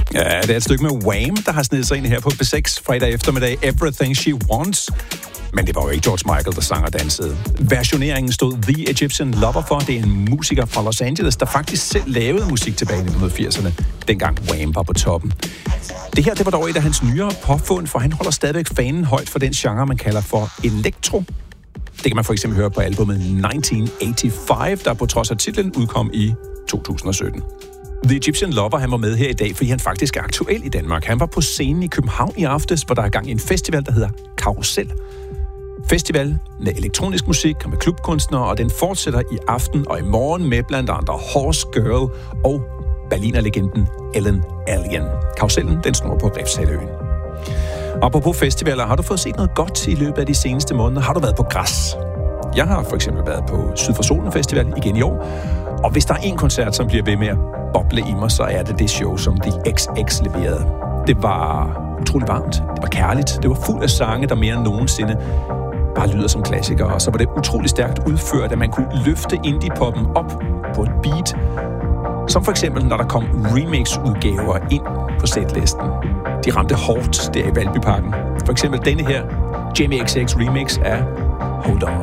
Ja, det er et stykke med Wham, der har snedet sig ind her på P6 fredag eftermiddag. Everything She Wants. Men det var jo ikke George Michael, der sang og dansede. Versioneringen stod The Egyptian Lover for. Det er en musiker fra Los Angeles, der faktisk selv lavede musik tilbage i 1980'erne, dengang Wham var på toppen. Det her, det var dog et af hans nyere påfund, for han holder stadigvæk fanen højt for den genre, man kalder for elektro. Det kan man for eksempel høre på albumet 1985, der på trods af titlen udkom i 2017. The Egyptian Lover, han var med her i dag, fordi han faktisk er aktuel i Danmark. Han var på scenen i København i aftes, hvor der er gang i en festival, der hedder Karusel. Festival med elektronisk musik og med klubkunstnere, og den fortsætter i aften og i morgen med blandt andre Horse Girl og Berliner-legenden Ellen Allien. Karusellen, den snor på Refshaleøen. Apropos festivaler, har du fået set noget godt i løbet af de seneste måneder? Har du været på græs? Jeg har for eksempel været på Syd for Solen Festival igen i år, og hvis der er en koncert, som bliver ved med at boble i mig, så er det show, som The XX leverede. Det var utrolig varmt, det var kærligt, det var fuld af sange, der mere end nogensinde bare lyder som klassikere, og så var det utrolig stærkt udført, at man kunne løfte indie-poppen op på et beat, som for eksempel, når der kom remix-udgaver ind på setlisten. De ramte hårdt der i Valbyparken. For eksempel denne her, Jamie XX remix af Hold On.